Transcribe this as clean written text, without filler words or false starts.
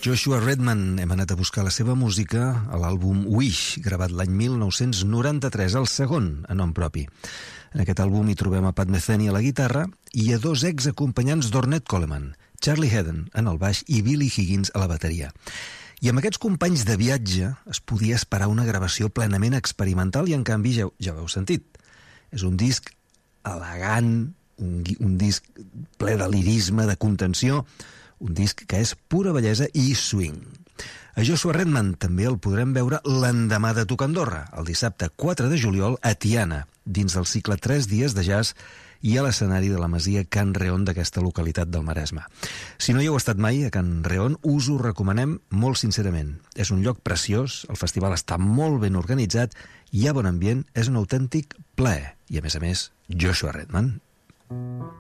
Joshua Redman, hem anat a buscar la seva música a l'àlbum Wish, gravat l'any 1993, el segon a nom propi. En aquest àlbum hi trobem a Pat Metheny a la guitarra i a dos exacompanyants d'Ornette Coleman, Charlie Haden en el baix i Billy Higgins a la bateria. I amb aquests companys de viatge es podia esperar una gravació plenament experimental i en canvi ja ho heu sentit. És un disc elegant, un disc ple de lirisme, de contenció, un disc que és pura bellesa i swing. A Joshua Redman també el podrem veure l'endemà de tocar a Andorra, el dissabte 4 de juliol a Tiana, dins del cicle 3 dies de jazz i a l'escenari de la masia Can Reon d'aquesta localitat del Maresme. Si no hi heu estat mai a Can Reon, us ho recomanem molt sincerament. És un lloc preciós, el festival està molt ben organitzat, hi ha bon ambient, és un autèntic plaer. I a més, Joshua Redman